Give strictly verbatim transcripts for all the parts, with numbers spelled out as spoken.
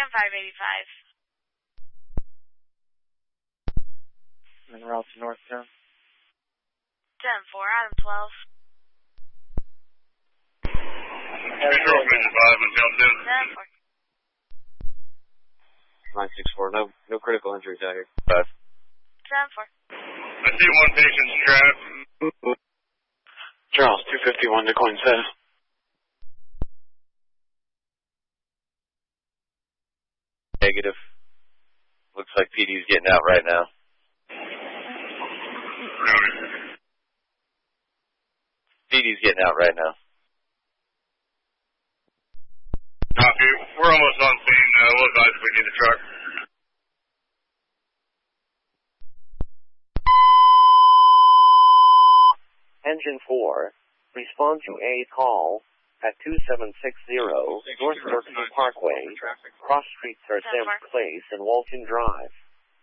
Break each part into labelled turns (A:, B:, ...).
A: Cam five eighty-five.
B: En route to Northtown.
A: ten four, Adam twelve.
C: Control Vision five and Jump in.
A: ten four.
B: nine six four, no no critical injuries out here.
C: Five.
A: ten four.
C: I see one patient strapped.
B: Charles, two fifty-one to Coin seven.
D: Negative. Looks like P D's getting out right now. P D's getting out right now.
C: Copy. We're almost on scene. Uh, we'll advise if we need the truck.
E: Engine four, respond to a call at two seven six zero North Yorkville Parkway, cross streets are Sam Place and Walton Drive.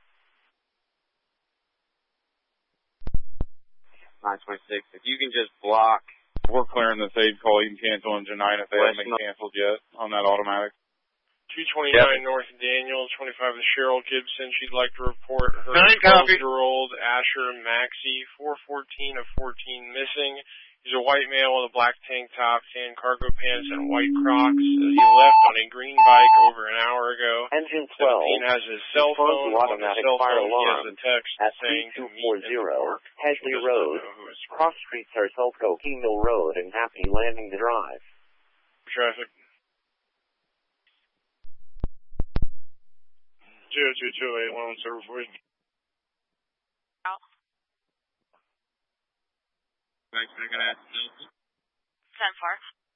B: nine twenty-six, if you can just block.
F: We're clearing this aid call. You can cancel engine nine if they haven't been canceled yet on that automatic.
G: two twenty-nine yep. North Daniel, twenty-five to Cheryl Gibson. She'd like to report her twelve-year-old Asher Maxey, four fourteen of fourteen missing. He's a white male with a black tank top, tan cargo pants, and white Crocs. He left on a green bike over an hour ago.
E: Engine twelve
G: seventeen has his cell phone. On his cell phone, he has a text
E: at
G: saying
E: three two four zero Hedgley Road, cross streets are Selco King Mill Road, and Happy Landing Drive.
G: Traffic. two two two eight one seven four.
A: Out.
C: Thanks, making that.
A: ten four.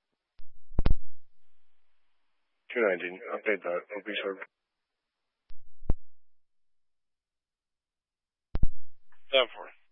G: two nineteen, update that. O P served. ten four.